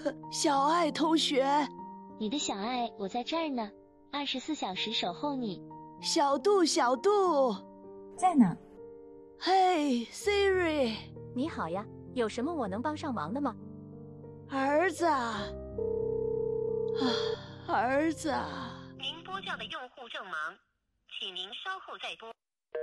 小爱同学， 你的小爱，我在这儿呢，24小时守候你。 小杜，小杜， 在呢。 嘿 ，Siri， 你好呀，有什么我能帮上忙的吗？ 儿子啊，儿子啊。 您拨叫的用户正忙，请您稍后再拨。